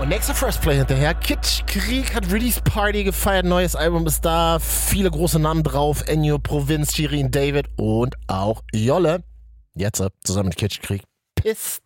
Und nächste First Play hinterher. Kitschkrieg hat Release Party gefeiert. Neues Album ist da. Viele große Namen drauf. Ennio, Provinz, Shirin David und auch Jolle. Jetzt zusammen mit Kitschkrieg. Pissed.